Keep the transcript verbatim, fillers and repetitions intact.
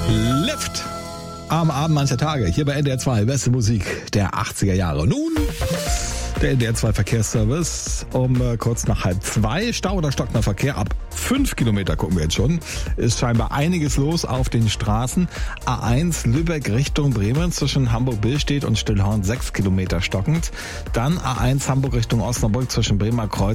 Lift am Abend mancher Tage hier bei N D R zwei, beste Musik der achtziger Jahre. Nun der N D R zwei Verkehrsservice um äh, kurz nach halb zwei. Stau oder stockender Verkehr ab fünf Kilometer gucken wir jetzt schon. Ist scheinbar einiges los auf den Straßen. A eins Lübeck Richtung Bremen zwischen Hamburg-Billstedt und Stillhorn sechs Kilometer stockend. Dann A eins Hamburg Richtung Osnabrück zwischen Bremer Kreuz